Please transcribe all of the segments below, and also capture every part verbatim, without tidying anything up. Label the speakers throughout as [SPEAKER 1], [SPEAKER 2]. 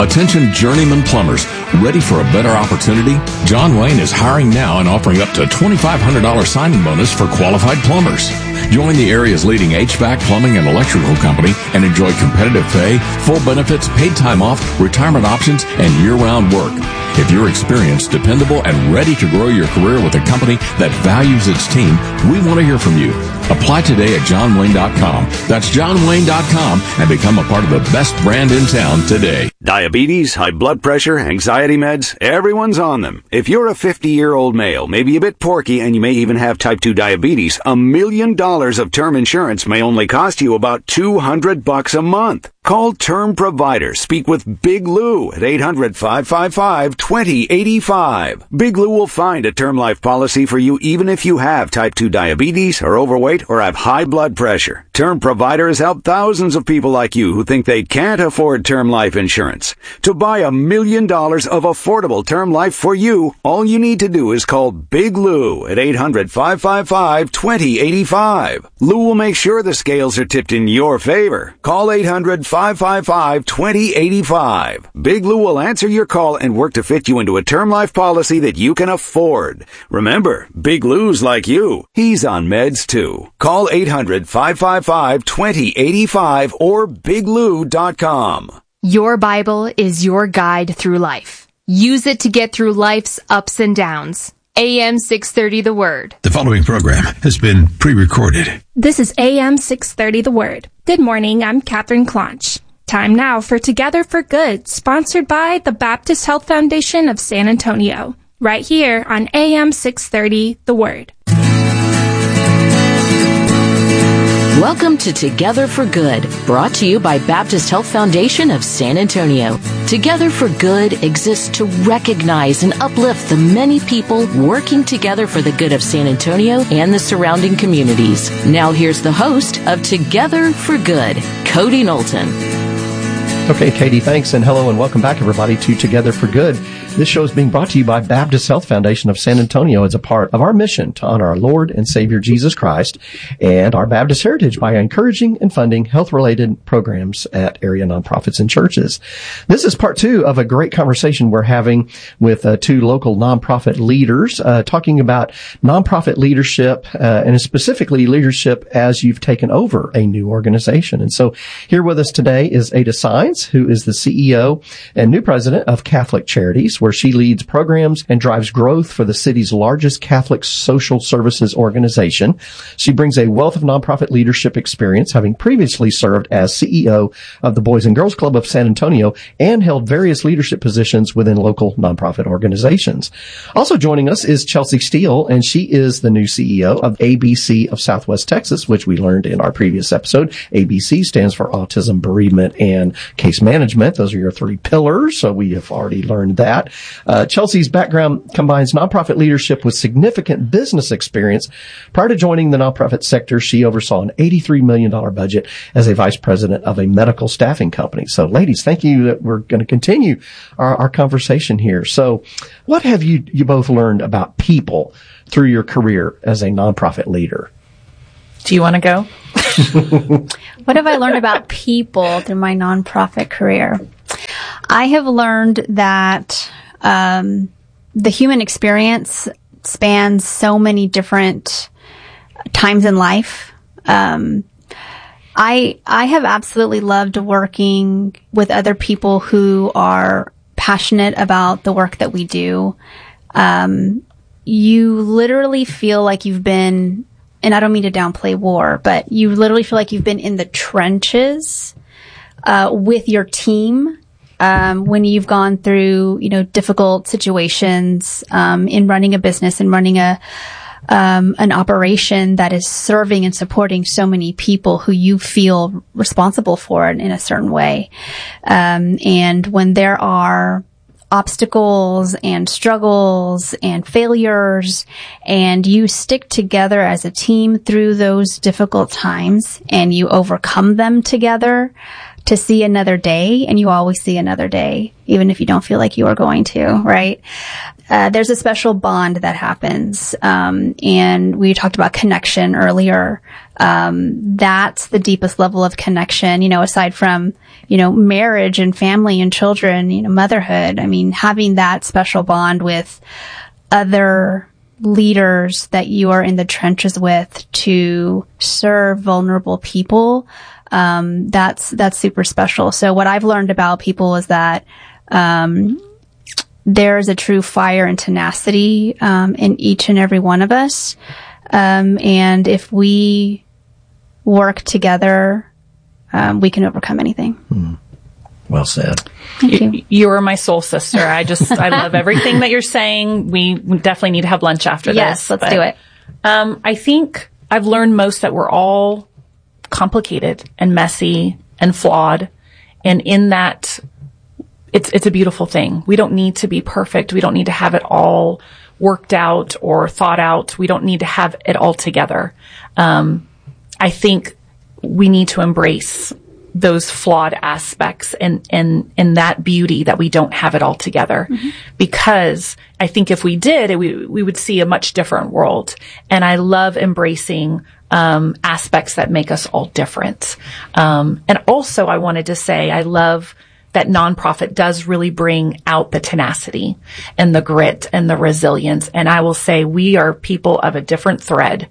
[SPEAKER 1] Attention journeyman plumbers, ready for a better opportunity? John Wayne is hiring now and offering up to twenty-five hundred dollars signing bonus for qualified plumbers. Join the area's leading H V A C, plumbing, and electrical company and enjoy competitive pay, full benefits, paid time off, retirement options, and year-round work. If you're experienced, dependable, and ready to grow your career with a company that values its team, we want to hear from you. Apply today at john wayne dot com. That's john wayne dot com and become a part of the best brand in town today.
[SPEAKER 2] Diabetes, high blood pressure, anxiety meds, everyone's on them. If you're a fifty-year-old male, maybe a bit porky, and you may even have type two diabetes, a million dollars of term insurance may only cost you about two hundred bucks a month. Call Term Provider. Speak with Big Lou at eight hundred, five five five, two zero eight five. Big Lou will find a term life policy for you even if you have type two diabetes, are overweight, or have high blood pressure. Term Provider has helped thousands of people like you who think they can't afford term life insurance. To buy a million dollars of affordable term life for you, all you need to do is call Big Lou at eight hundred, five five five, two zero eight five. Lou will make sure the scales are tipped in your favor. Call eight hundred, five five five, two zero eight five. Big Lou will answer your call and work to fit you into a term life policy that you can afford. Remember, Big Lou's like you. He's on meds too. Call eight hundred, five five five, two zero eight five or big lou dot com.
[SPEAKER 3] Your Bible is your guide through life. Use it to get through life's ups and downs. A M six thirty The Word.
[SPEAKER 4] The following program has been pre-recorded.
[SPEAKER 5] This is A M six thirty The Word. Good morning, I'm Catherine Clonch. Time now for Together for Good, sponsored by the Baptist Health Foundation of San Antonio, right here on A M six thirty The Word.
[SPEAKER 6] Welcome to Together for Good, brought to you by Baptist Health Foundation of San Antonio. Together for Good exists to recognize and uplift the many people working together for the good of San Antonio and the surrounding communities. Now here's the host of Together for Good, Cody Knowlton.
[SPEAKER 7] Okay, Katie, thanks, and hello and welcome back, everybody, to Together for Good. This show is being brought to you by Baptist Health Foundation of San Antonio as a part of our mission to honor our Lord and Savior Jesus Christ and our Baptist heritage by encouraging and funding health-related programs at area nonprofits and churches. This is part two of a great conversation we're having with uh, two local nonprofit leaders uh, talking about nonprofit leadership uh, and specifically leadership as you've taken over a new organization. And so here with us today is Ada Sines, who is the C E O and new president of Catholic Charities, where she leads programs and drives growth for the city's largest Catholic social services organization. She brings a wealth of nonprofit leadership experience, having previously served as C E O of the Boys and Girls Club of San Antonio and held various leadership positions within local nonprofit organizations. Also joining us is Chelsea Steele, and she is the new C E O of A B C of Southwest Texas, which we learned in our previous episode. A B C stands for Autism, Bereavement, and Case Management. Those are your three pillars, so we have already learned that. Uh, Chelsea's background combines nonprofit leadership with significant business experience. Prior to joining the nonprofit sector, she oversaw an eighty-three million dollars budget as a vice president of a medical staffing company. So, ladies, thank you. That we're going to continue our, our conversation here. So, what have you, you both learned about people through your career as a nonprofit leader?
[SPEAKER 8] Do you want to go?
[SPEAKER 9] What have I learned about people through my nonprofit career? I have learned that um, the human experience spans so many different times in life. Um, I I have absolutely loved working with other people who are passionate about the work that we do. Um, you literally feel like you've been, and I don't mean to downplay war, but you literally feel like you've been in the trenches uh, with your team. Um, when you've gone through, you know, difficult situations, um, in running a business and running a, um, an operation that is serving and supporting so many people who you feel responsible for in, in a certain way. Um, and when there are obstacles and struggles and failures and you stick together as a team through those difficult times and you overcome them together, to see another day, and you always see another day, even if you don't feel like you are going to, right? Uh, there's a special bond that happens. Um, and we talked about connection earlier. um, that's the deepest level of connection, you know, aside from, you know, marriage and family and children, you know, motherhood. I mean, having that special bond with other leaders that you are in the trenches with to serve vulnerable people, um, that's, that's super special. So what I've learned about people is that, um, there's a true fire and tenacity, um, in each and every one of us. Um, and if we work together, um, we can overcome anything.
[SPEAKER 7] Hmm. Well said.
[SPEAKER 9] Thank you.
[SPEAKER 8] You are my soul sister. I just, I love everything that you're saying. We definitely need to have lunch after
[SPEAKER 9] yes,
[SPEAKER 8] this.
[SPEAKER 9] Yes, let's
[SPEAKER 8] but,
[SPEAKER 9] do it.
[SPEAKER 8] Um, I think I've learned most that we're all complicated and messy and flawed. And in that, it's, it's a beautiful thing. We don't need to be perfect. We don't need to have it all worked out or thought out. We don't need to have it all together. Um, I think we need to embrace those flawed aspects and, and, and that beauty that we don't have it all together. Mm-hmm. Because I think if we did, it, we, we would see a much different world. And I love embracing, um, aspects that make us all different. Um, and also I wanted to say I love that nonprofit does really bring out the tenacity and the grit and the resilience. And I will say we are people of a different thread.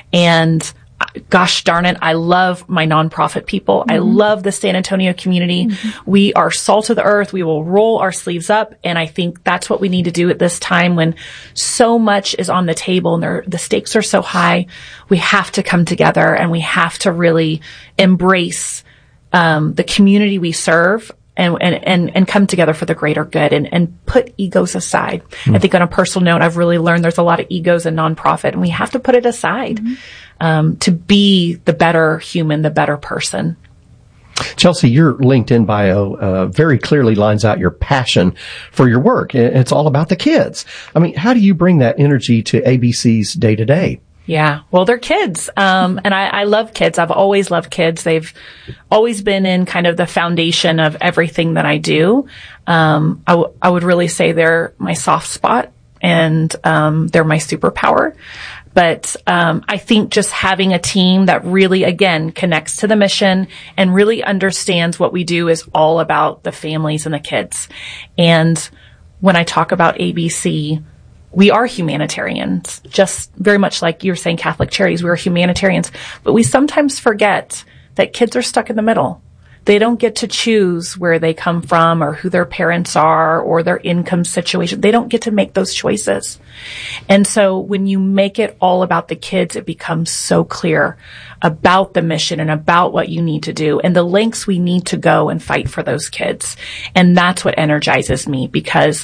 [SPEAKER 8] And gosh darn it, I love my nonprofit people. Mm-hmm. I love the San Antonio community. Mm-hmm. We are salt of the earth. We will roll our sleeves up. And I think that's what we need to do at this time when so much is on the table and the stakes are so high. We have to come together and we have to really embrace um, the community we serve. And, and, and, and come together for the greater good and, and put egos aside. Mm-hmm. I think on a personal note, I've really learned there's a lot of egos in nonprofit and we have to put it aside, mm-hmm. um, to be the better human, the better person.
[SPEAKER 7] Chelsea, your LinkedIn bio uh, very clearly lines out your passion for your work. It's all about the kids. I mean, how do you bring that energy to A B C's day to day?
[SPEAKER 8] Yeah. Well, they're kids. Um, and I, I love kids. I've always loved kids. They've always been in kind of the foundation of everything that I do. Um, I, w- I would really say they're my soft spot and, um, they're my superpower. But, um, I think just having a team that really, again, connects to the mission and really understands what we do is all about the families and the kids. And when I talk about A B C, we are humanitarians, just very much like you were saying, Catholic Charities. We are humanitarians, but we sometimes forget that kids are stuck in the middle. They don't get to choose where they come from or who their parents are or their income situation. They don't get to make those choices. And so when you make it all about the kids, it becomes so clear about the mission and about what you need to do and the lengths we need to go and fight for those kids. And that's what energizes me because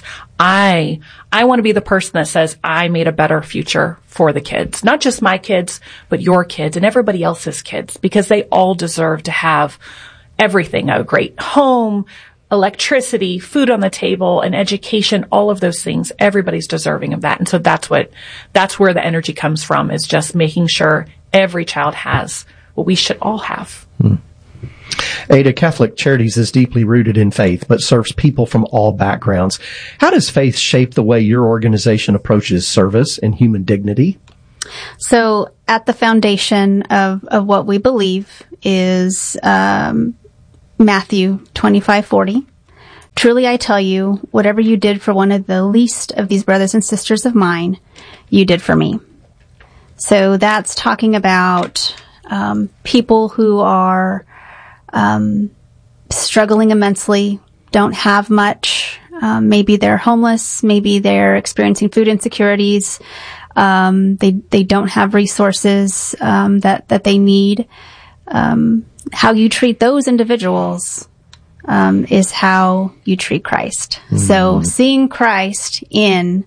[SPEAKER 8] I, I want to be the person that says I made a better future for the kids, not just my kids, but your kids and everybody else's kids because they all deserve to have everything, a great home, electricity, food on the table, and education, all of those things. Everybody's deserving of that. And so that's what, that's where the energy comes from is just making sure every child has what we should all have.
[SPEAKER 7] Hmm. Ada, Catholic Charities is deeply rooted in faith, but serves people from all backgrounds. How does faith shape the way your organization approaches service and human dignity?
[SPEAKER 9] So at the foundation of, of what we believe is, um, Matthew twenty-five forty. Truly I tell you, whatever you did for one of the least of these brothers and sisters of mine, you did for me. So that's talking about, um, people who are, um, struggling immensely, don't have much. Um, maybe they're homeless. Maybe they're experiencing food insecurities. Um, they, they don't have resources, um, that, that they need. Um, how you treat those individuals, um, is how you treat Christ. Mm-hmm. So seeing Christ in,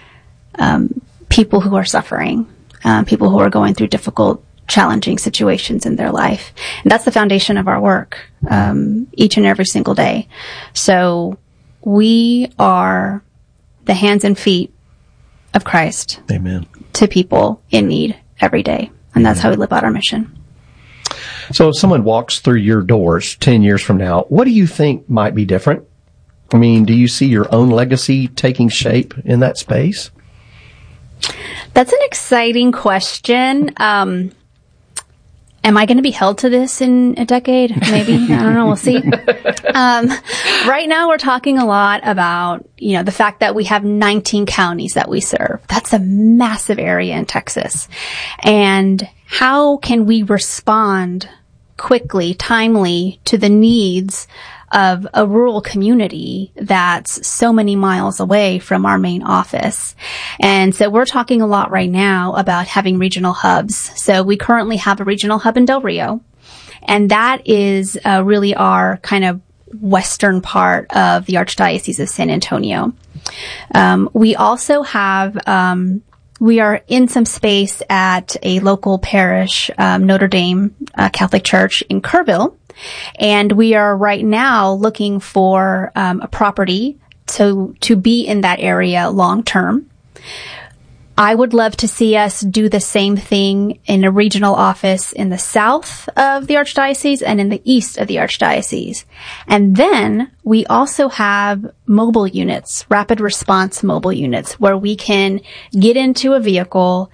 [SPEAKER 9] um, people who are suffering, um, people who are going through difficult, challenging situations in their life. And that's the foundation of our work, um, each and every single day. So we are the hands and feet of Christ.
[SPEAKER 7] Amen.
[SPEAKER 9] To people in need every day. And that's Amen. How we live out our mission.
[SPEAKER 7] So if someone walks through your doors ten years from now, what do you think might be different? I mean, do you see your own legacy taking shape in that space?
[SPEAKER 9] That's an exciting question. Um, am I going to be held to this in a decade? Maybe. I don't know. We'll see. Um, right now we're talking a lot about, you know, the fact that we have nineteen counties that we serve. That's a massive area in Texas. And how can we respond quickly, timely to the needs of a rural community that's so many miles away from our main office? And so we're talking a lot right now about having regional hubs. So we currently have a regional hub in Del Rio, and that is uh, really our kind of western part of the Archdiocese of San Antonio. Um, we also have um, we are in some space at a local parish, um, Notre Dame uh, Catholic Church in Kerrville. And we are right now looking for um, a property to to be in that area long term. I would love to see us do the same thing in a regional office in the south of the Archdiocese and in the east of the Archdiocese. And then we also have mobile units, rapid response mobile units, where we can get into a vehicle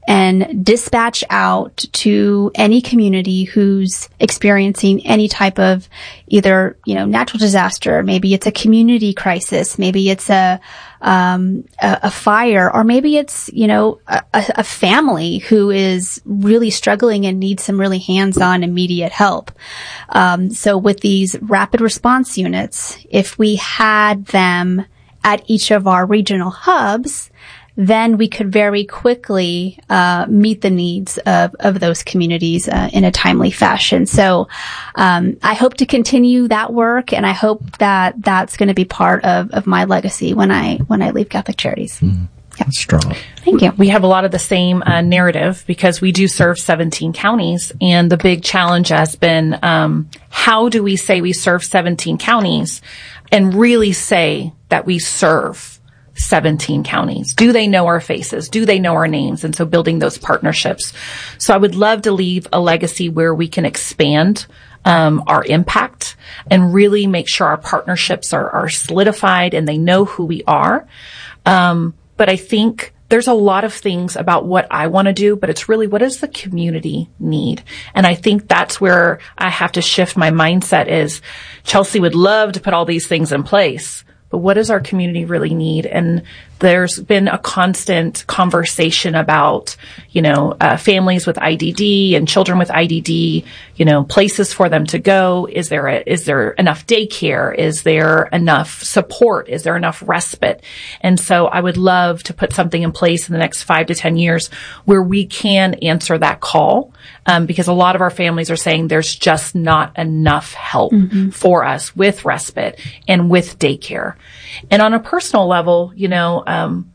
[SPEAKER 9] and dispatch out to any community who's experiencing any type of either, you know, natural disaster. Maybe it's a community crisis. Maybe it's a, um, a, a fire, or maybe it's, you know, a, a family who is really struggling and needs some really hands-on immediate help. Um, so with these rapid response units, if we had them at each of our regional hubs, then we could very quickly uh meet the needs of of those communities uh, in a timely fashion. So um I hope to continue that work, and I hope that that's going to be part of of my legacy when I when I leave Catholic Charities.
[SPEAKER 7] Mm, that's strong.
[SPEAKER 9] Thank you.
[SPEAKER 8] We have a lot of the same uh, narrative because we do serve seventeen counties, and the big challenge has been um how do we say we serve seventeen counties and really say that we serve seventeen counties? Do they know our faces? Do they know our names? And so building those partnerships. So I would love to leave a legacy where we can expand um, our impact and really make sure our partnerships are, are solidified and they know who we are. Um, but I think there's a lot of things about what I want to do, but it's really what does the community need? And I think that's where I have to shift my mindset is Chelsea would love to put all these things in place, but what does our community really need? And there's been a constant conversation about, you know, uh, families with I D D and children with I D D, you know, places for them to go. Is there a, is there enough daycare? Is there enough support? Is there enough respite? And so I would love to put something in place in the next five to ten years where we can answer that call. Um, because a lot of our families are saying there's just not enough help mm-hmm. for us with respite and with daycare. And on a personal level, you know, um,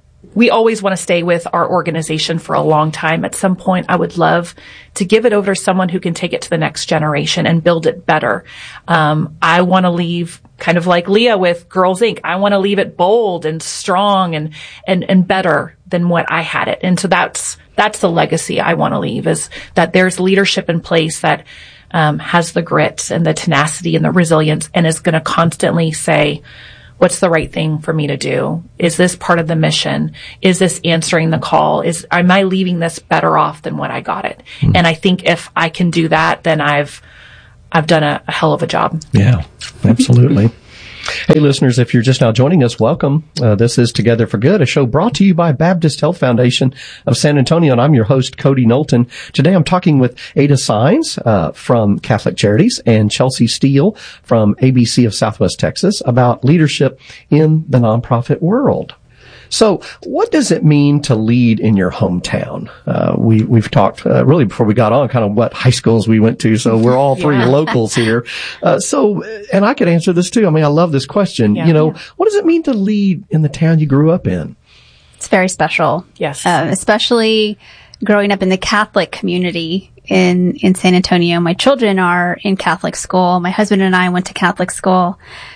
[SPEAKER 8] we always want to stay with our organization for a long time. At some point, I would love to give it over to someone who can take it to the next generation and build it better. Um, I want to leave kind of like Leah with Girls Incorporated. I want to leave it bold and strong and, and, and better than what I had it. And so that's, that's the legacy I want to leave, is that there's leadership in place that um, has the grit and the tenacity and the resilience and is going to constantly say, what's the right thing for me to do? Is this part of the mission? Is this answering the call? Is, am I leaving this better off than when I got it? Mm. And I think if I can do that, then I've, I've done a, a hell of a job.
[SPEAKER 7] Yeah, absolutely. Hey, listeners, if you're just now joining us, welcome. Uh, this is Together for Good, a show brought to you by Baptist Health Foundation of San Antonio, and I'm your host, Cody Knowlton. Today I'm talking with Ada Sines uh, from Catholic Charities and Chelsea Steele from A B C of Southwest Texas about leadership in the nonprofit world. So what does it mean to lead in your hometown? Uh, we, we've talked, uh, really before we got on kind of what high schools we went to. So we're all three yeah. locals here. Uh, so, and I could answer this too. I mean, I love this question. Yeah, you know, yeah. what does it mean to lead in the town you grew up in?
[SPEAKER 9] It's very special.
[SPEAKER 8] Yes.
[SPEAKER 9] Uh, especially growing up in the Catholic community in, in San Antonio. My children are in Catholic school. My husband and I went to Catholic school.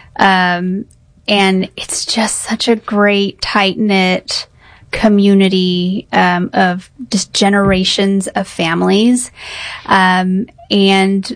[SPEAKER 9] Um, And it's just such a great, tight-knit community um, of just generations of families. Um, and,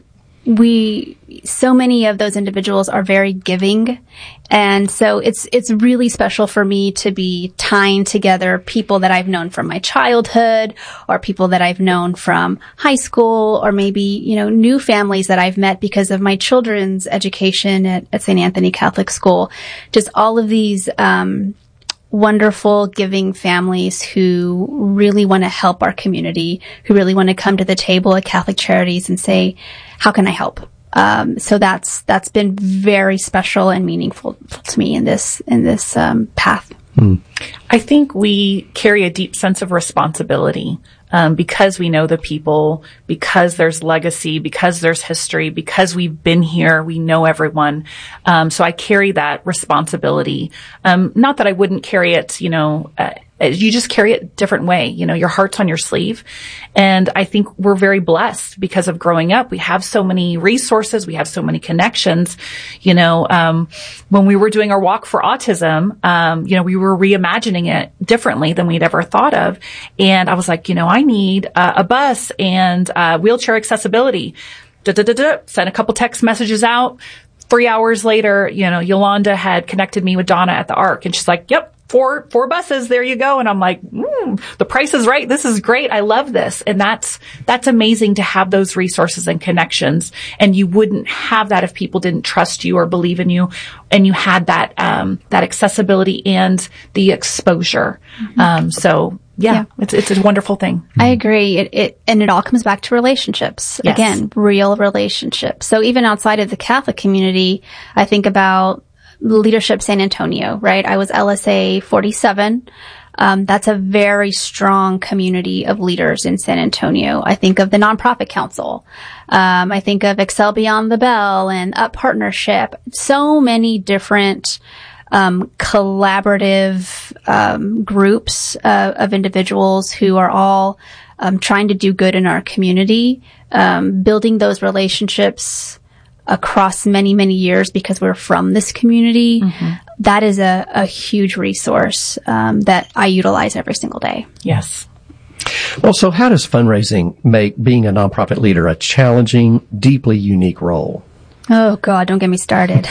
[SPEAKER 9] we, so many of those individuals are very giving. And so it's, it's really special for me to be tying together people that I've known from my childhood or people that I've known from high school or maybe, you know, new families that I've met because of my children's education at, at Saint Anthony Catholic School. Just all of these, um, wonderful, giving families who really want to help our community, who really want to come to the table at Catholic Charities and say, how can I help? Um, so that's, that's been very special and meaningful to me in this, in this, um, path.
[SPEAKER 7] Hmm.
[SPEAKER 8] I think we carry a deep sense of responsibility, um, because we know the people, because there's legacy, because there's history, because we've been here, we know everyone. Um, so I carry that responsibility. Um, not that I wouldn't carry it, you know, uh, you just carry it a different way. You know, your heart's on your sleeve. And I think we're very blessed because of growing up. We have so many resources. We have so many connections. You know, um, when we were doing our walk for autism, um, you know, we were reimagining it differently than we'd ever thought of. And I was like, you know, I need uh, a bus and uh, wheelchair accessibility. Da, da, da, da. Sent a couple text messages out. Three hours later, you know, Yolanda had connected me with Donna at the Ark, and she's like, yep. Four, four buses. There you go. And I'm like, mm, the price is right. This is great. I love this. And that's, that's amazing to have those resources and connections. And you wouldn't have that if people didn't trust you or believe in you. And you had that, um, that accessibility and the exposure. Mm-hmm. Um, so yeah, yeah, it's, it's a wonderful thing.
[SPEAKER 9] I agree. It, it, and it all comes back to relationships.
[SPEAKER 8] Yes.
[SPEAKER 9] Again, real relationships. So even outside of the Catholic community, I think about Leadership San Antonio, right? I was L S A forty-seven. Um, that's a very strong community of leaders in San Antonio. I think of the Nonprofit Council. Um, I think of Excel Beyond the Bell and Up Partnership. So many different, um, collaborative, um, groups, uh, of individuals who are all, um, trying to do good in our community, um, building those relationships across many, many years because we're from this community. Mm-hmm. That is a, a huge resource um, that I utilize every single day.
[SPEAKER 8] Yes.
[SPEAKER 7] Well, so how does fundraising make being a nonprofit leader a challenging, deeply unique role?
[SPEAKER 9] Oh, God, don't get me started.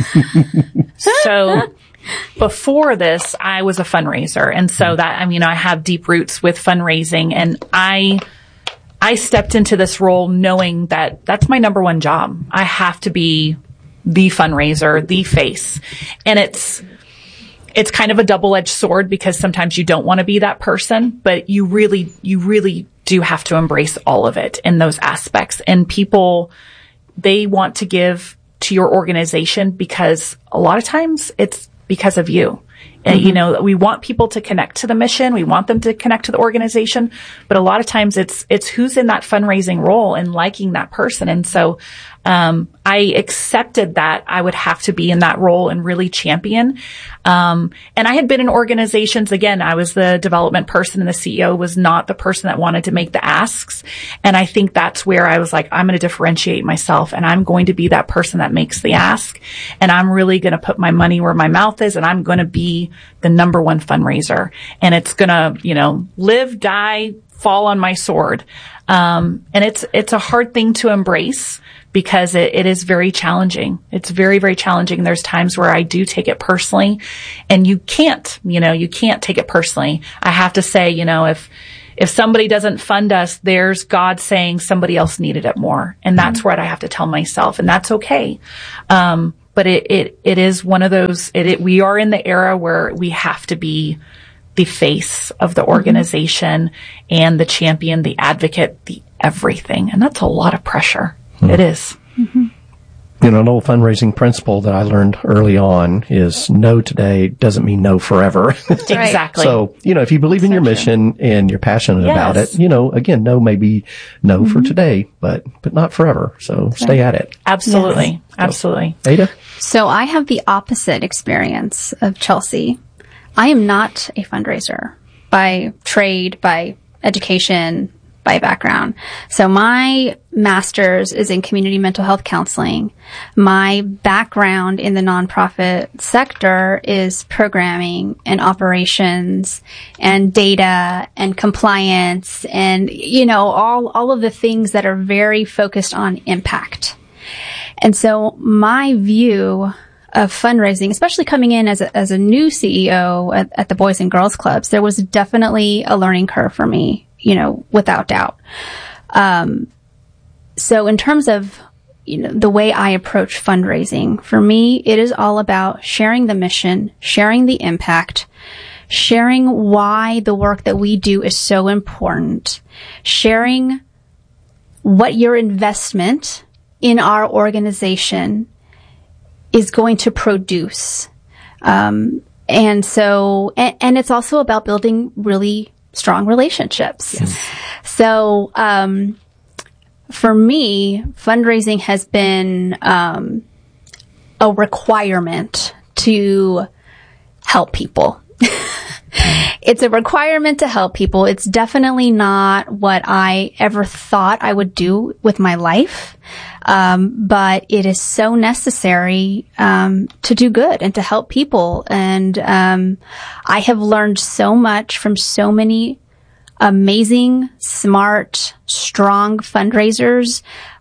[SPEAKER 8] So before this, I was a fundraiser. And so that, I mean, I have deep roots with fundraising, and I I stepped into this role knowing that that's my number one job. I have to be the fundraiser, the face. And it's, it's kind of a double-edged sword because sometimes you don't want to be that person, but you really, you really do have to embrace all of it in those aspects. And people, they want to give to your organization because a lot of times it's because of you. Mm-hmm. You know, we want people to connect to the mission. We want them to connect to the organization. But a lot of times it's, it's who's in that fundraising role and liking that person. And so, um, I accepted that I would have to be in that role and really champion. Um, and I had been in organizations, again, I was the development person and the C E O was not the person that wanted to make the asks. And I think that's where I was like, I'm going to differentiate myself and I'm going to be that person that makes the ask. And I'm really going to put my money where my mouth is and I'm going to be the number one fundraiser. And it's going to, you know, live, die, fall on my sword. Um, and it's, it's a hard thing to embrace because it, it is very challenging. It's very, very challenging. There's times where I do take it personally and you can't, you know, you can't take it personally. I have to say, you know, if, if somebody doesn't fund us, there's God saying somebody else needed it more. And that's mm-hmm. what I have to tell myself. And that's okay. Um, but it, it, it is one of those, it, it, we are in the era where we have to be the face of the organization mm-hmm. and the champion, the advocate, the everything. And that's a lot of pressure. Mm-hmm. It is. Mm-hmm.
[SPEAKER 7] You know, an old fundraising principle that I learned early on is no today doesn't mean no forever.
[SPEAKER 8] Exactly.
[SPEAKER 7] So, you know, if you believe in your mission and you're passionate yes. about it, you know, again, no may be no mm-hmm. for today, but, but not forever. So That's stay right. at it.
[SPEAKER 8] Absolutely.
[SPEAKER 9] Yes.
[SPEAKER 8] Absolutely.
[SPEAKER 7] So, Ada?
[SPEAKER 9] So I have the opposite experience of Chelsea. I am not a fundraiser by trade, by education, by background. So my master's is in community mental health counseling. My background in the nonprofit sector is programming and operations and data and compliance and, you know, all, all of the things that are very focused on impact. And so my view of fundraising, especially coming in as a, as a new C E O at, at the Boys and Girls Clubs, there was definitely a learning curve for me, you know, without doubt. Um, so in terms of, you know, the way I approach fundraising, for me, it is all about sharing the mission, sharing the impact, sharing why the work that we do is so important, sharing what your investment in our organization is going to produce. Um, and so, and, and it's also about building really strong relationships. Yes. So, um, for me, fundraising has been, um, a requirement to help people. It's a requirement to help people. It's definitely not what I ever thought I would do with my life. Um, but it is so necessary, um, to do good and to help people. And, um, I have learned so much from so many amazing, smart, strong fundraisers.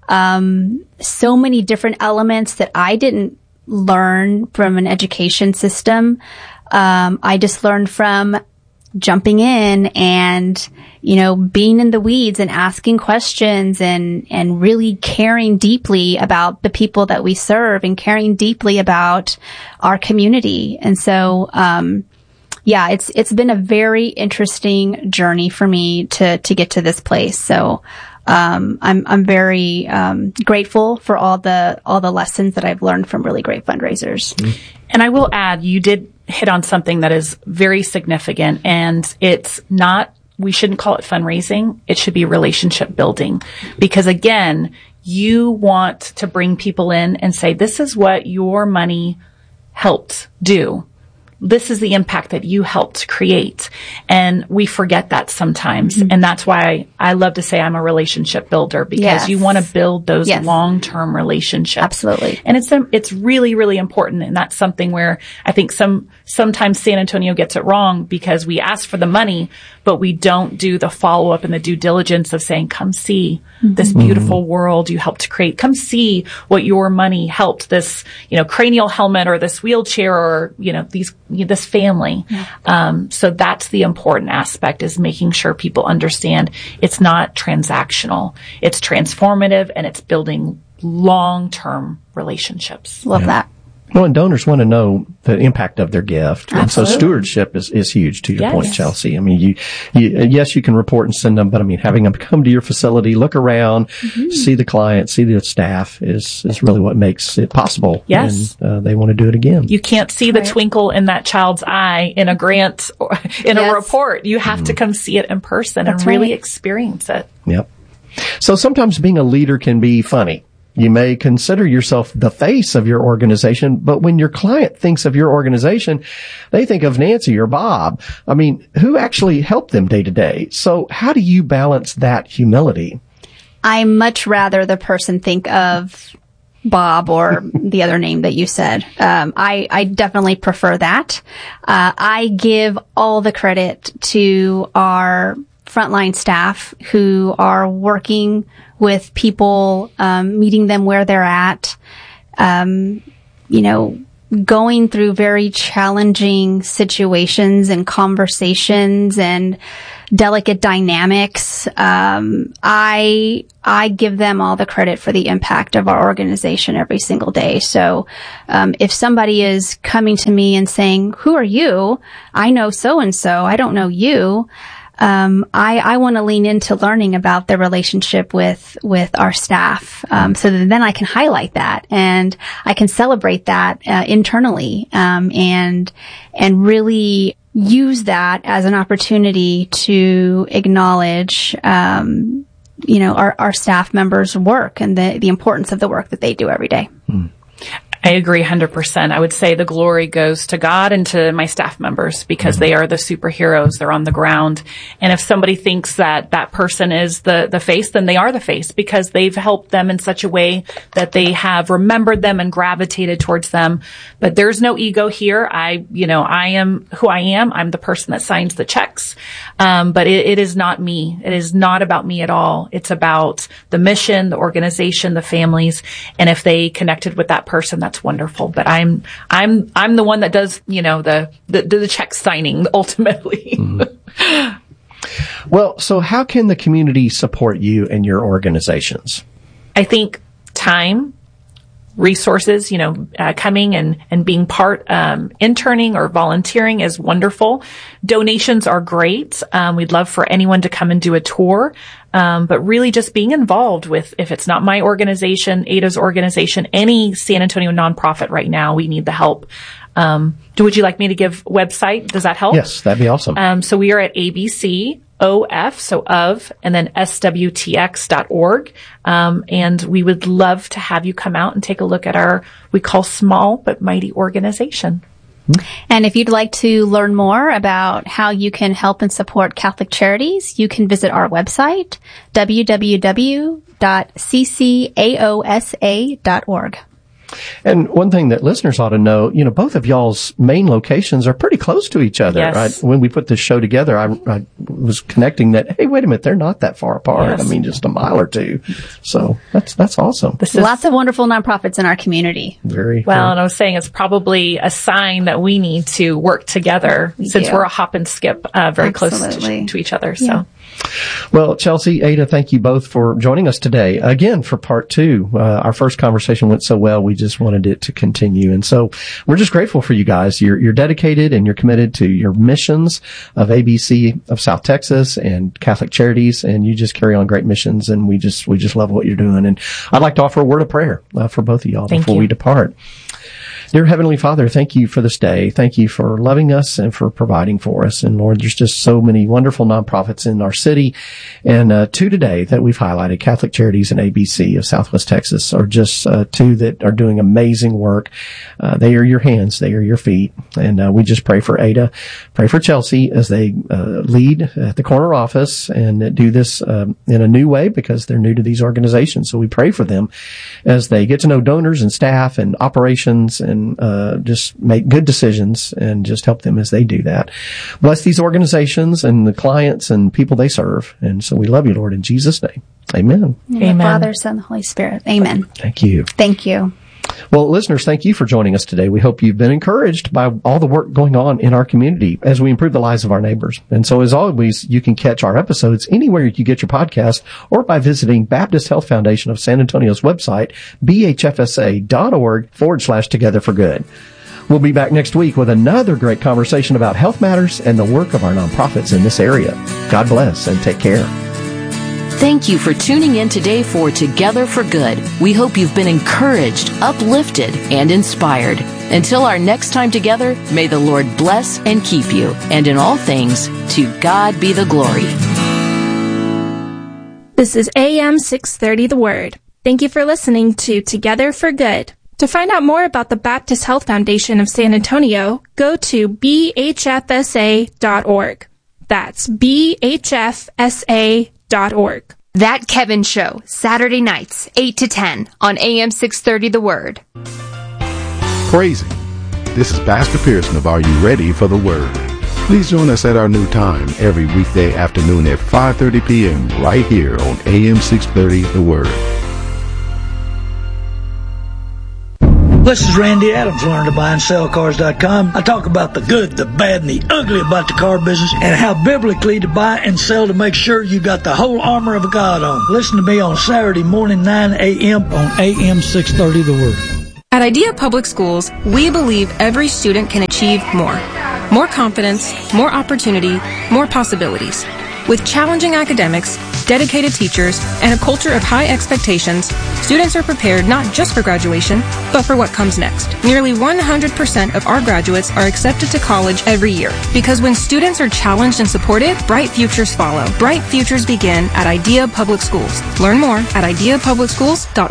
[SPEAKER 9] Um, so many different elements that I didn't learn from an education system. Um, I just learned from jumping in and, you know, being in the weeds and asking questions and, and really caring deeply about the people that we serve and caring deeply about our community. And so, um, yeah, it's, it's been a very interesting journey for me to, to get to this place. So, um, I'm, I'm very, um, grateful for all the, all the lessons that I've learned from really great fundraisers.
[SPEAKER 8] And I will add, you did hit on something that is very significant, and it's not, we shouldn't call it fundraising. It should be relationship building, because again, you want to bring people in and say, this is what your money helped do. This is the impact that you helped create. And we forget that sometimes. Mm-hmm. And that's why I love to say I'm a relationship builder, because yes. you want to build those yes. long-term relationships.
[SPEAKER 9] Absolutely.
[SPEAKER 8] And it's, um, it's really, really important. And that's something where I think some, sometimes San Antonio gets it wrong, because we ask for the money, but we don't do the follow-up and the due diligence of saying, come see mm-hmm. this beautiful mm-hmm. world you helped create. Come see what your money helped, this, you know, cranial helmet or this wheelchair or, you know, these, this family. Yeah. Um, so that's the important aspect, is making sure people understand it's not transactional. It's transformative, and it's building long-term relationships.
[SPEAKER 9] Love
[SPEAKER 7] yeah.
[SPEAKER 9] that.
[SPEAKER 7] Well, and donors want to know the impact of their gift. Absolutely. And so stewardship is, is huge, to your yes. point, Chelsea. I mean, you, you, yes, you can report and send them, but I mean, having them come to your facility, look around, mm-hmm. see the client, see the staff is, is really what makes it possible.
[SPEAKER 8] Yes.
[SPEAKER 7] And, uh, they want to do it again.
[SPEAKER 8] You can't see the right. twinkle in that child's eye in a grant or in yes. a report. You have mm-hmm. to come see it in person That's and really right. experience it.
[SPEAKER 7] Yep. So sometimes being a leader can be funny. You may consider yourself the face of your organization, but when your client thinks of your organization, they think of Nancy or Bob. I mean, who actually helped them day to day? So how do you balance that humility?
[SPEAKER 9] I much rather the person think of Bob or the other name that you said. Um, I, I definitely prefer that. Uh, I give all the credit to our frontline staff who are working with people, um, meeting them where they're at, um, you know, going through very challenging situations and conversations and delicate dynamics. Um, I, I give them all the credit for the impact of our organization every single day. So, um, if somebody is coming to me and saying, who are you? I know so and so. I don't know you. Um, I, I want to lean into learning about the relationship with, with our staff. Um, so that then I can highlight that and I can celebrate that, uh, internally, um, and, and really use that as an opportunity to acknowledge, um, you know, our, our staff members' work and the, the importance of the work that they do every day.
[SPEAKER 7] Hmm.
[SPEAKER 8] I agree one hundred percent. I would say the glory goes to God and to my staff members because they are the superheroes. They're on the ground. And if somebody thinks that that person is the, the face, then they are the face because they've helped them in such a way that they have remembered them and gravitated towards them. But there's no ego here. I, you know, I am who I am. I'm the person that signs the checks. Um, but it, it is not me. It is not about me at all. It's about the mission, the organization, the families. And if they connected with that person, that's wonderful. But I'm, I'm, I'm the one that does, you know, the, the, the check signing ultimately.
[SPEAKER 7] Mm-hmm. Well, so how can the community support you and your organizations?
[SPEAKER 8] I think time, resources, you know, uh, coming and, and being part, um, interning or volunteering is wonderful. Donations are great. Um, we'd love for anyone to come and do a tour. Um, but really just being involved with, if it's not my organization, Ada's organization, any San Antonio nonprofit right now, we need the help. Um, do, would you like me to give website? Does that help?
[SPEAKER 7] Yes, that'd be awesome.
[SPEAKER 8] Um, so we are at A B C O F, so of, and then S W T X dot org. Um, and we would love to have you come out and take a look at our, we call small but mighty organization.
[SPEAKER 9] And if you'd like to learn more about how you can help and support Catholic Charities, you can visit our website, w w w dot c c a o s a dot org.
[SPEAKER 7] And one thing that listeners ought to know, you know, both of y'all's main locations are pretty close to each other,
[SPEAKER 8] yes.
[SPEAKER 7] right? When we put this show together, I, I was connecting that, hey, wait a minute, they're not that far apart.
[SPEAKER 8] Yes.
[SPEAKER 7] I mean, just a mile or two. So that's, that's awesome.
[SPEAKER 9] This is lots of wonderful nonprofits in our community.
[SPEAKER 7] Very
[SPEAKER 8] well.
[SPEAKER 7] very.
[SPEAKER 8] And I was saying it's probably a sign that we need to work together
[SPEAKER 9] we
[SPEAKER 8] since
[SPEAKER 9] do.
[SPEAKER 8] we're a hop and skip, uh, very
[SPEAKER 9] Absolutely.
[SPEAKER 8] close to, to each other.
[SPEAKER 9] Yeah.
[SPEAKER 8] So.
[SPEAKER 7] Well, Chelsea, Ada, thank you both for joining us today. Again, for part two, uh, our first conversation went so well, we just wanted it to continue. And so we're just grateful for you guys. You're, you're dedicated and you're committed to your missions of A B C of South Texas and Catholic Charities, and you just carry on great missions, and we just, we just love what you're doing. And I'd like to offer a word of prayer uh, for both of y'all
[SPEAKER 8] Thank
[SPEAKER 7] before
[SPEAKER 8] you.
[SPEAKER 7] we depart. Dear Heavenly Father, thank you for this day. Thank you for loving us and for providing for us. And Lord, there's just so many wonderful nonprofits in our city. And uh, two today that we've highlighted, Catholic Charities and A B C of Southwest Texas, are just uh, two that are doing amazing work. Uh, they are your hands. They are your feet. And uh, we just pray for Ada, pray for Chelsea as they uh, lead at the corner office and do this um, in a new way because they're new to these organizations. So we pray for them as they get to know donors and staff and operations and uh just make good decisions and just help them as they do that. Bless these organizations and the clients and people they serve. And so we love you, Lord, in Jesus' name. Amen.
[SPEAKER 8] Amen.
[SPEAKER 9] The Father, Son, the Holy Spirit. Amen.
[SPEAKER 7] Thank you.
[SPEAKER 9] Thank you.
[SPEAKER 7] Well, listeners, thank you for joining us today. We hope you've been encouraged by all the work going on in our community as we improve the lives of our neighbors. And so, as always, you can catch our episodes anywhere you get your podcast or by visiting Baptist Health Foundation of San Antonio's website, b h f s a dot org forward slash together for good. We'll be back next week with another great conversation about health matters and the work of our nonprofits in this area. God bless and take care.
[SPEAKER 6] Thank you for tuning in today for Together for Good. We hope you've been encouraged, uplifted, and inspired. Until our next time together, may the Lord bless and keep you. And in all things, to God be the glory.
[SPEAKER 5] This is A M six thirty The Word. Thank you for listening to Together for Good. To find out more about the Baptist Health Foundation of San Antonio, go to b h f s a dot org. That's b h f s a dot org.
[SPEAKER 3] That Kevin Show, Saturday nights, eight to ten on A M six thirty The Word.
[SPEAKER 10] Praise Him. This is Pastor Pearson of Are You Ready for the Word? Please join us at our new time every weekday afternoon at five thirty p.m. right here on A M six thirty The Word.
[SPEAKER 11] This is Randy Adams, learn to buy and sell cars dot com. I talk about the good, the bad, and the ugly about the car business and how biblically to buy and sell to make sure you got the whole armor of God on. Listen to me on Saturday morning, nine a.m. on A M six thirty The Word.
[SPEAKER 12] At Idea Public Schools, we believe every student can achieve more. More confidence, more opportunity, more possibilities. With challenging academics, dedicated teachers, and a culture of high expectations, students are prepared not just for graduation, but for what comes next. Nearly one hundred percent of our graduates are accepted to college every year. Because when students are challenged and supported, bright futures follow. Bright futures begin at Idea Public Schools. Learn more at idea public schools dot org.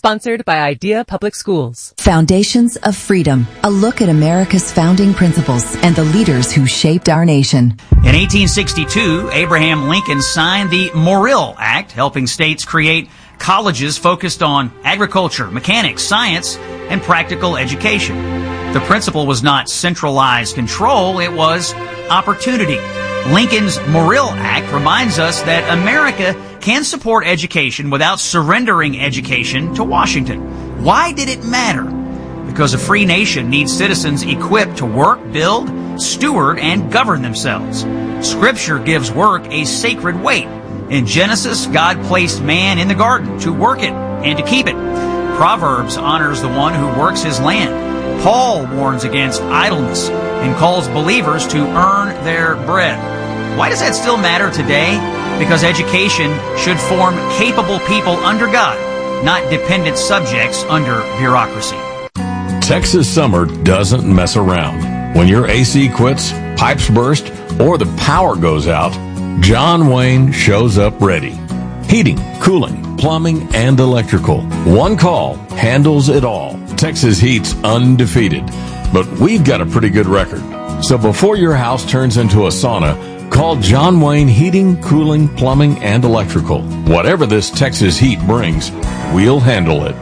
[SPEAKER 13] Sponsored by Idea Public Schools.
[SPEAKER 14] Foundations of Freedom, a look at America's founding principles and the leaders who shaped our nation.
[SPEAKER 15] In eighteen sixty-two, Abraham Lincoln signed the Morrill Act, helping states create colleges focused on agriculture, mechanics, science, and practical education. The principle was not centralized control, it was opportunity. Lincoln's Morrill Act reminds us that America can support education without surrendering education to Washington. Why did it matter? Because a free nation needs citizens equipped to work, build, steward, and govern themselves. Scripture gives work a sacred weight. In Genesis, God placed man in the garden to work it and to keep it. Proverbs honors the one who works his land. Paul warns against idleness and calls believers to earn their bread. Why does that still matter today? Because education should form capable people under God, not dependent subjects under bureaucracy.
[SPEAKER 1] Texas summer doesn't mess around. When your A C quits, pipes burst, or the power goes out, John Wayne shows up ready. Heating, cooling, plumbing, and electrical. One call handles it all. Texas Heat's undefeated, but we've got a pretty good record. So before your house turns into a sauna, call John Wayne Heating, Cooling, Plumbing, and Electrical. Whatever this Texas heat brings, we'll handle it.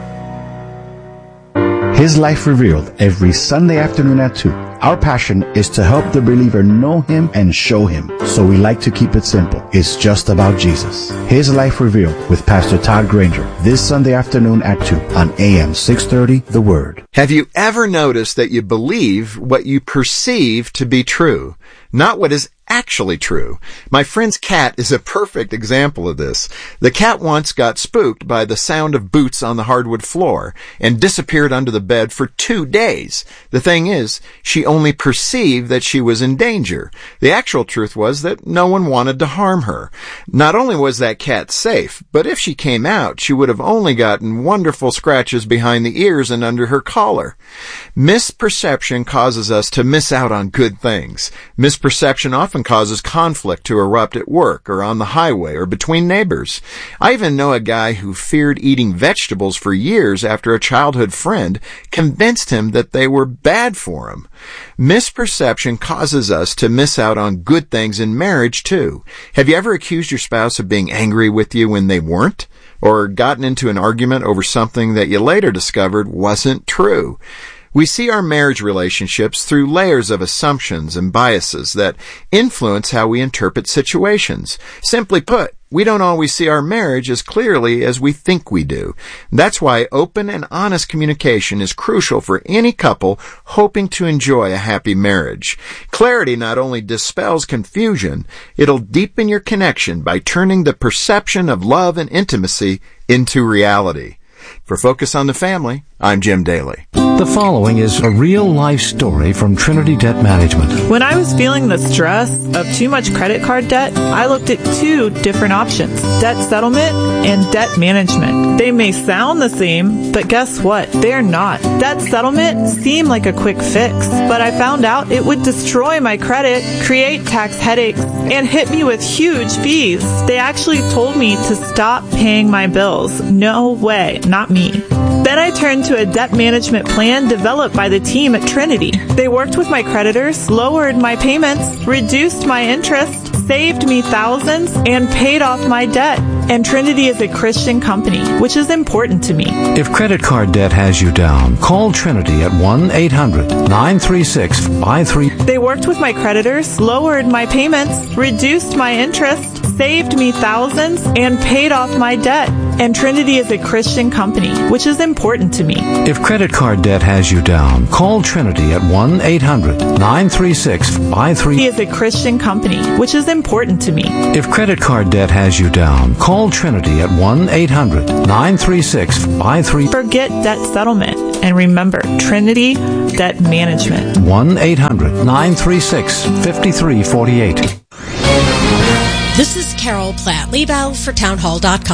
[SPEAKER 16] His Life Revealed every Sunday afternoon at two. Our passion is to help the believer know Him and show Him. So we like to keep it simple. It's just about Jesus. His Life Revealed with Pastor Todd Granger this Sunday afternoon at two on A M six thirty, The Word.
[SPEAKER 17] Have you ever noticed that you believe what you perceive to be true, not what is actually true? My friend's cat is a perfect example of this. The cat once got spooked by the sound of boots on the hardwood floor and disappeared under the bed for two days. The thing is, she only perceived that she was in danger. The actual truth was that no one wanted to harm her. Not only was that cat safe, but if she came out, she would have only gotten wonderful scratches behind the ears and under her collar. Misperception causes us to miss out on good things. Misperception often causes conflict to erupt at work or on the highway or between neighbors. I even know a guy who feared eating vegetables for years after a childhood friend convinced him that they were bad for him. Misperception causes us to miss out on good things in marriage too. Have you ever accused your spouse of being angry with you when they weren't? Or gotten into an argument over something that you later discovered wasn't true? We see our marriage relationships through layers of assumptions and biases that influence how we interpret situations. Simply put, we don't always see our marriage as clearly as we think we do. That's why open and honest communication is crucial for any couple hoping to enjoy a happy marriage. Clarity not only dispels confusion, it'll deepen your connection by turning the perception of love and intimacy into reality. For Focus on the Family, I'm Jim Daly.
[SPEAKER 18] The following is a real-life story from Trinity Debt Management.
[SPEAKER 19] When I was feeling the stress of too much credit card debt, I looked at two different options, debt settlement and debt management. They may sound the same, but guess what? They're not. Debt settlement seemed like a quick fix, but I found out it would destroy my credit, create tax headaches, and hit me with huge fees. They actually told me to stop paying my bills. No way, not me. Then I turned to a debt management plan developed by the team at Trinity. They worked with my creditors, lowered my payments, reduced my interest, saved me thousands, and paid off my debt. And Trinity is a Christian company, which is important to me.
[SPEAKER 18] If credit card debt has you down, call Trinity at one eight hundred nine three six five three.
[SPEAKER 19] They worked with my creditors, lowered my payments, reduced my interest, saved me thousands, and paid off my debt. And Trinity is a Christian company, which is important to me.
[SPEAKER 18] If credit card debt has you down, call Trinity at one eight hundred nine three six five three.
[SPEAKER 19] Trinity is a Christian company, which is important to me.
[SPEAKER 18] If credit card debt has you down, call Trinity at one eight hundred nine three six five three.
[SPEAKER 19] Forget debt settlement. And remember, Trinity Debt Management.
[SPEAKER 18] one eight hundred nine three six five three four eight.
[SPEAKER 20] This is Carol Platt, Liebau for townhall dot com.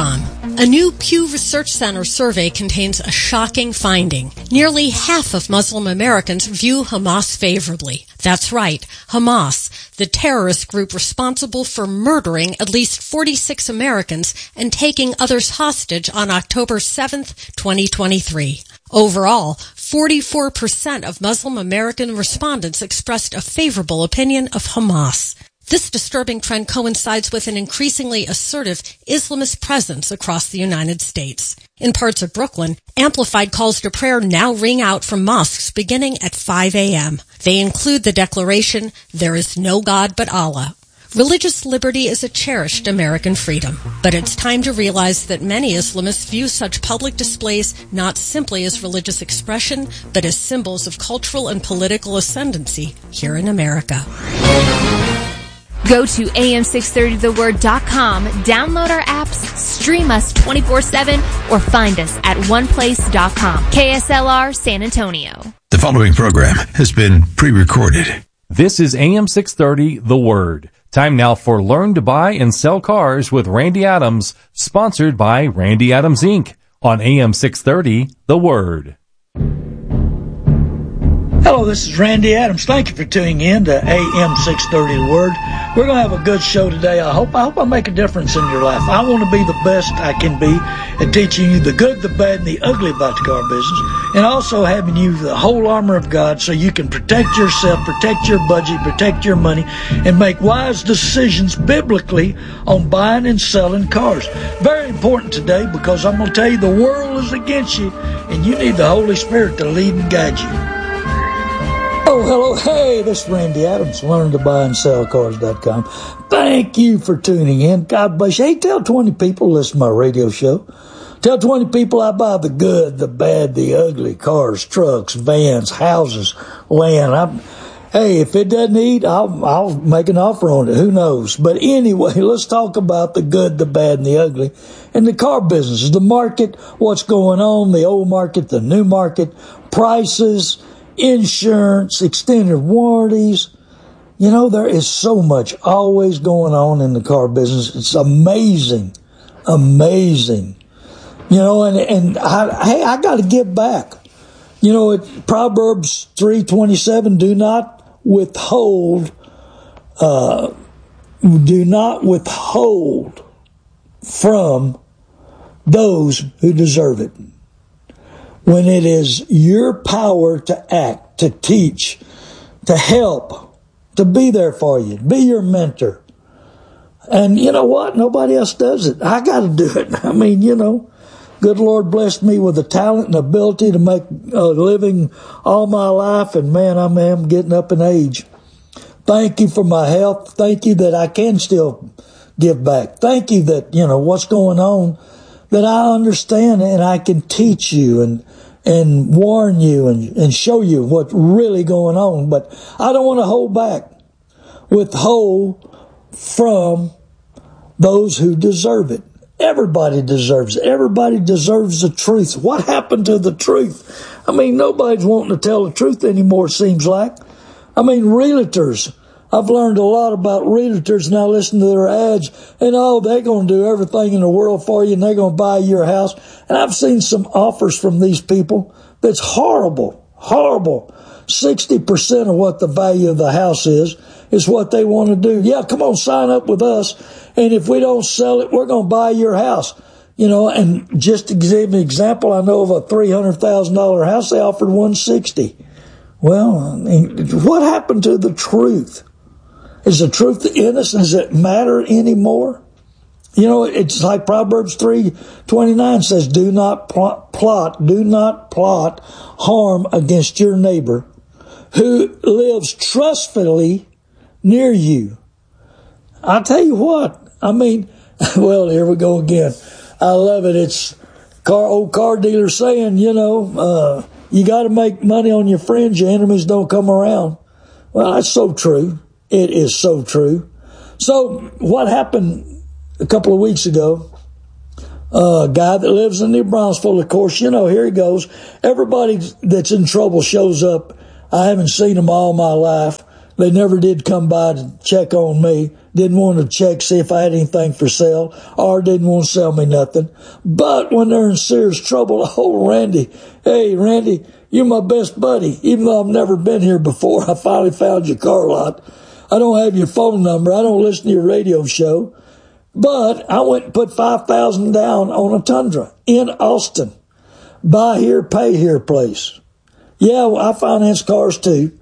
[SPEAKER 20] A new Pew Research Center survey contains a shocking finding. Nearly half of Muslim Americans view Hamas favorably. That's right, Hamas, the terrorist group responsible for murdering at least forty-six Americans and taking others hostage on October seventh, twenty twenty-three. Overall, forty-four percent of Muslim American respondents expressed a favorable opinion of Hamas. This disturbing trend coincides with an increasingly assertive Islamist presence across the United States. In parts of Brooklyn, amplified calls to prayer now ring out from mosques beginning at five a.m. They include the declaration, "There is no God but Allah." Religious liberty is a cherished American freedom, but it's time to realize that many Islamists view such public displays not simply as religious expression, but as symbols of cultural and political ascendancy here in America.
[SPEAKER 3] Go to A M six thirty the word dot com, download our apps, stream us twenty-four seven, or find us at one place dot com. K S L R San Antonio.
[SPEAKER 4] The following program has been pre-recorded.
[SPEAKER 21] This is A M six thirty The Word. Time now for Learn to Buy and Sell Cars with Randy Adams, sponsored by Randy Adams Incorporated on A M six thirty The Word.
[SPEAKER 11] Hello, this is Randy Adams. Thank you for tuning in to A M six thirty The Word. We're going to have a good show today. I hope I hope I make a difference in your life. I want to be the best I can be at teaching you the good, the bad, and the ugly about the car business, and also having you the whole armor of God so you can protect yourself, protect your budget, protect your money, and make wise decisions biblically on buying and selling cars. Very important today because I'm going to tell you the world is against you, and you need the Holy Spirit to lead and guide you. Oh, hello. Hey, this is Randy Adams, learn to buy and sell cars dot com. Thank you for tuning in. God bless you. Hey, tell twenty people, listen to my radio show. Tell twenty people I buy the good, the bad, the ugly, cars, trucks, vans, houses, land. I'm, hey, if it doesn't eat, I'll, I'll make an offer on it. Who knows? But anyway, let's talk about the good, the bad, and the ugly. And the car business, the market, what's going on, the old market, the new market, prices, insurance, extended warranties. You know, there is so much always going on in the car business. It's amazing, amazing. You know, and, and I, hey, I got to give back. You know, it, Proverbs three twenty-seven, do not withhold, uh, do not withhold from those who deserve it. When it is your power to act, to teach, to help, to be there for you, be your mentor. And you know what? Nobody else does it. I got to do it. I mean, you know, good Lord blessed me with the talent and ability to make a living all my life. And man, I'm, I'm getting up in age. Thank you for my health. Thank you that I can still give back. Thank you that, you know, what's going on, that I understand and I can teach you and and warn you and, and show you what's really going on. But I don't want to hold back, withhold from those who deserve it. Everybody deserves it. Everybody deserves the truth. What happened to the truth? I mean, nobody's wanting to tell the truth anymore, it seems like. I mean, realtors. I've learned a lot about realtors now. Listen to their ads, and oh, they're going to do everything in the world for you, and they're going to buy your house. And I've seen some offers from these people that's horrible, horrible. sixty percent of what the value of the house is, is what they want to do. Yeah, come on, sign up with us, and if we don't sell it, we're going to buy your house. You know, and just to give an example, I know of a three hundred thousand dollars house, they offered one hundred sixty thousand dollars. Well, I mean, what happened to the truth? Is the truth innocent? Does it matter anymore? You know, it's like Proverbs three twenty-nine says, do not plot, plot, do not plot harm against your neighbor who lives trustfully near you. I'll tell you what, I mean, well, here we go again. I love it. It's car, old car dealer saying, you know, uh, you got to make money on your friends. Your enemies don't come around. Well, that's so true. It is so true. So what happened a couple of weeks ago, uh, a guy that lives in New Braunfels, of course, you know, here he goes. Everybody that's in trouble shows up. I haven't seen them all my life. They never did come by to check on me. Didn't want to check, see if I had anything for sale, or didn't want to sell me nothing. But when they're in serious trouble, oh, Randy, hey, Randy, you're my best buddy. Even though I've never been here before, I finally found your car lot. I don't have your phone number. I don't listen to your radio show. But I went and put five thousand dollars down on a Tundra in Austin. Buy here, pay here place. Yeah, well, I finance cars too.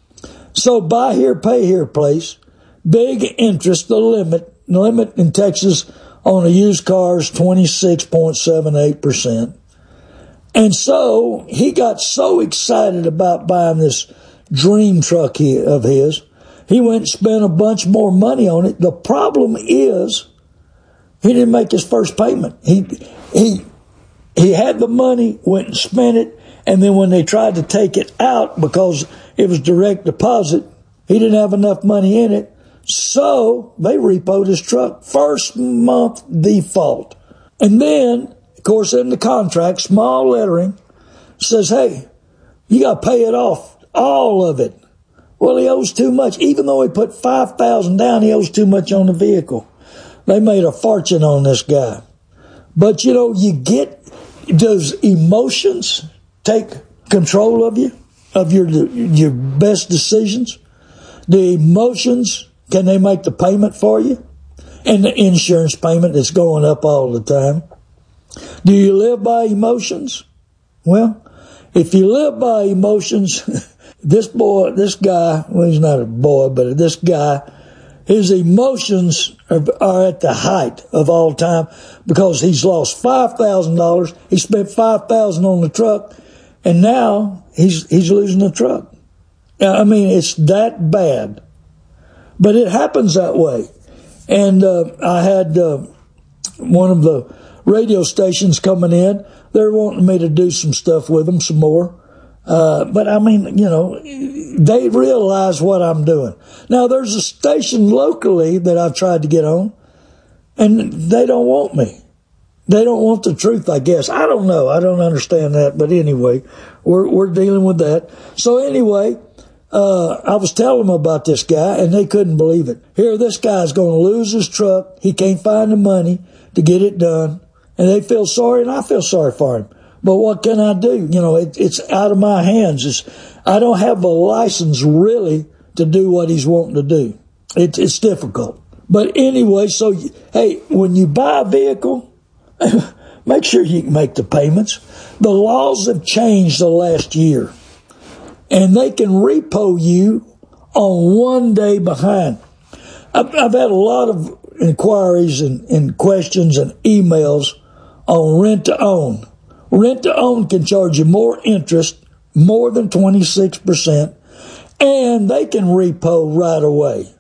[SPEAKER 11] So buy here, pay here place. Big interest, the limit. The limit in Texas on a used car is twenty-six point seven eight percent. And so he got so excited about buying this dream truck he, of his. He went and spent a bunch more money on it. The problem is he didn't make his first payment. He, he, he had the money, went and spent it. And then when they tried to take it out because it was direct deposit, he didn't have enough money in it. So they repoed his truck. First month default. And then, of course, in the contract, small lettering says, hey, you got to pay it off, all of it. Well, he owes too much. Even though he put five thousand dollars down, he owes too much on the vehicle. They made a fortune on this guy. But, you know, you get, does emotions take control of you, of your your best decisions? The emotions, can they make the payment for you? And the insurance payment that's going up all the time. Do you live by emotions? Well, if you live by emotions, this boy, this guy, well, he's not a boy, but this guy, his emotions are, are at the height of all time because he's lost five thousand dollars. He spent five thousand dollars on the truck, and now he's he's losing the truck. I mean, it's that bad. But it happens that way. And uh, I had uh, one of the radio stations coming in. They're wanting me to do some stuff with them, some more. Uh, but I mean, you know, they realize what I'm doing. Now, there's a station locally that I've tried to get on, and they don't want me. They don't want the truth, I guess. I don't know. I don't understand that. But anyway, we're we're dealing with that. So anyway, uh, I was telling them about this guy, and they couldn't believe it. Here, this guy's going to lose his truck. He can't find the money to get it done. And they feel sorry, and I feel sorry for him. But what can I do? You know, it, it's out of my hands. It's, I don't have a license, really, to do what he's wanting to do. It, it's difficult. But anyway, so, hey, when you buy a vehicle, make sure you can make the payments. The laws have changed the last year, and they can repo you on one day behind. I've, I've had a lot of inquiries and, and questions and emails on rent-to-own. Rent-to-own can charge you more interest, more than twenty-six percent, and they can repo right away.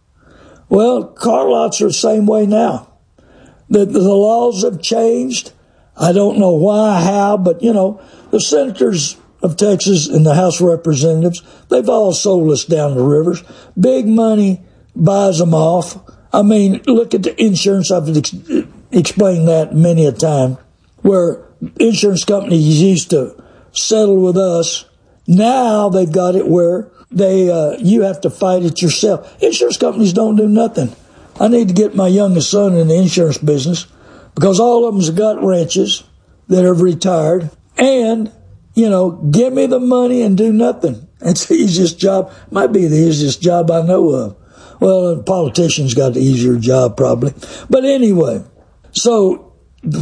[SPEAKER 11] Well, car lots are the same way now. The, the laws have changed. I don't know why, how, but, you know, the senators of Texas and the House of Representatives, they've all sold us down the rivers. Big money buys them off. I mean, look at the insurance. I've ex- explained that many a time, where insurance companies used to settle with us. Now they've got it where they uh, you have to fight it yourself. Insurance companies don't do nothing. I need to get my youngest son in the insurance business because all of them's got ranches that have retired. And, you know, give me the money and do nothing. It's the easiest job. Might be the easiest job I know of. Well, a politician's got the easier job probably. But anyway, so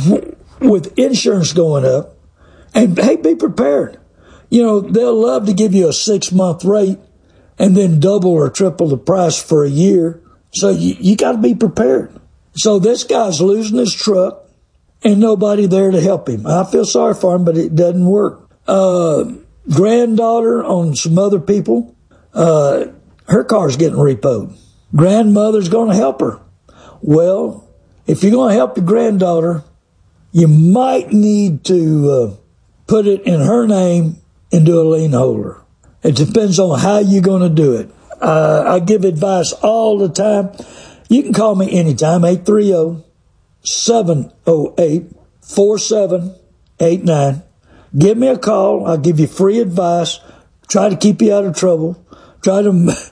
[SPEAKER 11] with insurance going up, and hey, be prepared. You know, they'll love to give you a six-month rate and then double or triple the price for a year. So you, you got to be prepared. So this guy's losing his truck and nobody there to help him. I feel sorry for him, but it doesn't work. Uh, granddaughter on some other people, uh, her car's getting repoed. Grandmother's going to help her. Well, if you're going to help your granddaughter, you might need to uh, put it in her name and do a lien holder. It depends on how you're going to do it. Uh, I give advice all the time. You can call me anytime, eight three zero, seven zero eight, four seven eight nine. Give me a call. I'll give you free advice. Try to keep you out of trouble. Try to